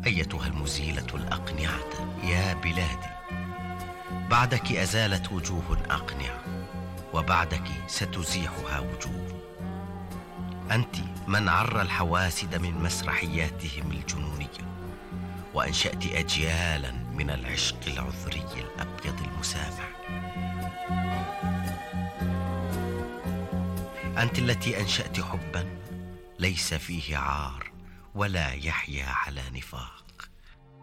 أيتها المزيلة الأقنعة يا بلادي، بعدك أزالت وجوه أقنعة، وبعدك ستزيحها وجوه. أنت من عر الحواسد من مسرحياتهم الجنونية، وأنشأت أجيالا من العشق العذري الأبيض المسامح. أنت التي أنشأت حبا ليس فيه عار ولا يحيا على نفاق.